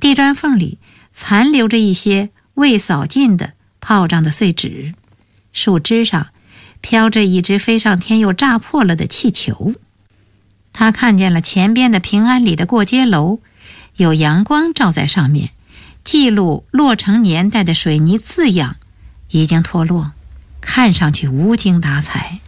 地砖缝里残留着一些未扫尽的炮仗的碎纸，树枝上飘着一只飞上天又炸破了的气球。他看见了前边的平安里的过街楼，有阳光照在上面，记录落成年代的水泥字样已经脱落，看上去无精打采。